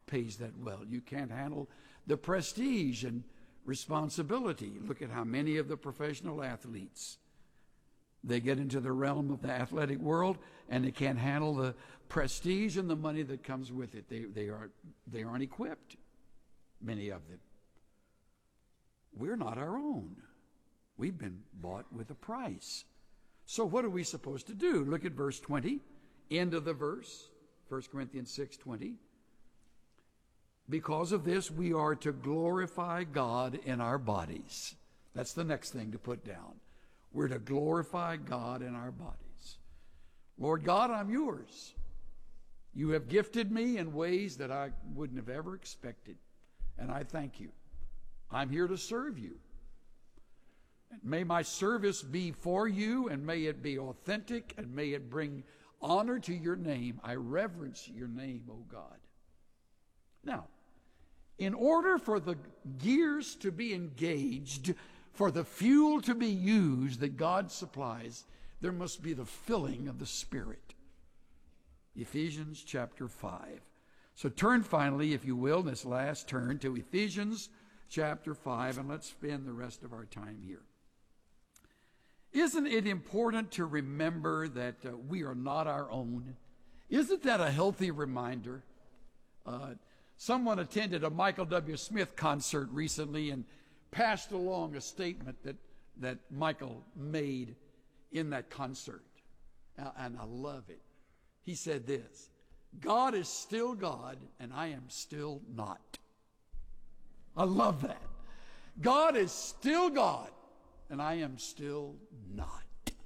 pays that well. You can't handle the prestige and responsibility. Look at how many of the professional athletes, they get into the realm of the athletic world and they can't handle the prestige and the money that comes with it. They aren't equipped, many of them. We're not our own. We've been bought with a price. So what are we supposed to do? Look at verse 20, end of the verse, 1 Corinthians 6:20. Because of this, we are to glorify God in our bodies. That's the next thing to put down. We're to glorify God in our bodies. Lord God, I'm yours. You have gifted me in ways that I wouldn't have ever expected, and I thank you. I'm here to serve you. May my service be for you, and may it be authentic, and may it bring honor to your name. I reverence your name, O God. Now, in order for the gears to be engaged, for the fuel to be used that God supplies, there must be the filling of the Spirit. Ephesians chapter 5. So turn finally, if you will, this last turn to Ephesians chapter 5, and let's spend the rest of our time here. Isn't it important to remember that we are not our own? Isn't that a healthy reminder? Someone attended a Michael W. Smith concert recently and passed along a statement that Michael made in that concert. And I love it. He said this: God is still God, and I am still not. I love that. God is still God, and I am still not.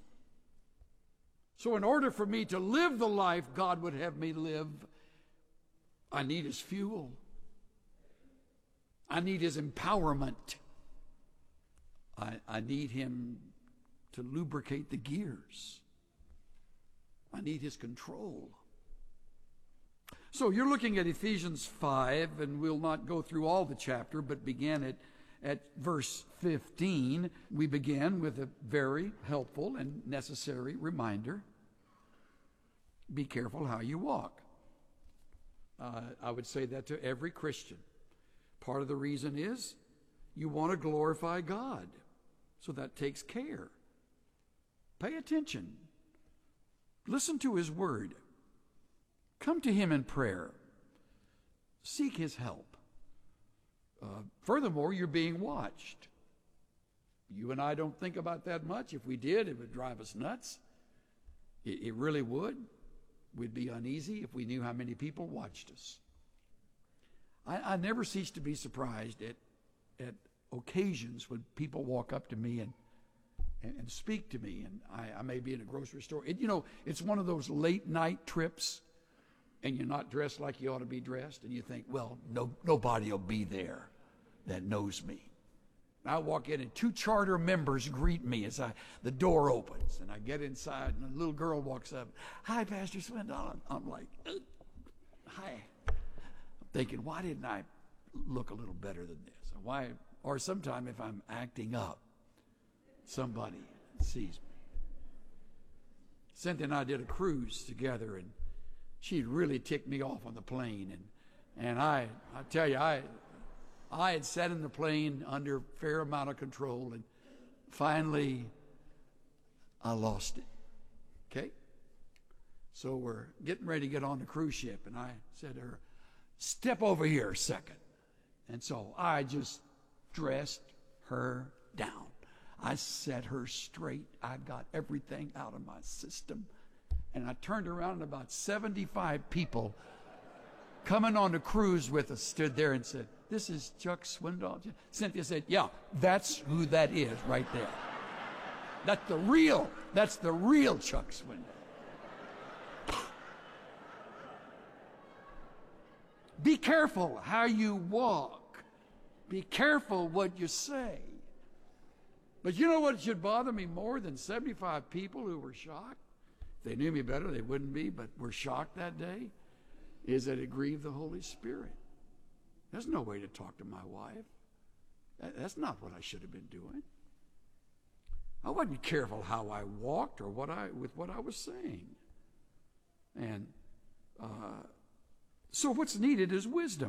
So in order for me to live the life God would have me live, I need his fuel. I need his empowerment. I need him to lubricate the gears. I need his control. So you're looking at Ephesians 5, and we'll not go through all the chapter, but begin at verse 15. We begin with a very helpful and necessary reminder. Be careful how you walk. I would say that to every Christian. Part of the reason is you want to glorify God. So that takes care. Pay attention. Listen to his word. Come to him in prayer. Seek his help. Furthermore, you're being watched. You and I don't think about that much. If we did, it would drive us nuts. It really would. We'd be uneasy if we knew how many people watched us. I never cease to be surprised at occasions when people walk up to me and speak to me, and I may be in a grocery store. It's one of those late night trips, and you're not dressed like you ought to be dressed, and you think, well, nobody will be there that knows me. I walk in, and 2 charter members greet me as the door opens, and I get inside, and a little girl walks up. Hi, Pastor Swindoll. I'm like, hi. I'm thinking, why didn't I look a little better than this? Or sometime if I'm acting up, somebody sees me. Cynthia and I did a cruise together, and she really ticked me off on the plane. And I tell you, I had sat in the plane under a fair amount of control, and finally I lost it. Okay? So we're getting ready to get on the cruise ship, and I said to her, step over here a second. And so I just dressed her down. I set her straight. I got everything out of my system. And I turned around, and about 75 people coming on the cruise with us stood there and said, this is Chuck Swindoll. Cynthia said, yeah, that's who that is right there. That's the real Chuck Swindoll. Be careful how you walk. Be careful what you say. But you know what should bother me more than 75 people who were shocked? If they knew me better, they wouldn't be, but were shocked that day, is that it grieved the Holy Spirit. There's no way to talk to my wife. That's not what I should have been doing. I wasn't careful how I walked or with what I was saying. And so what's needed is wisdom.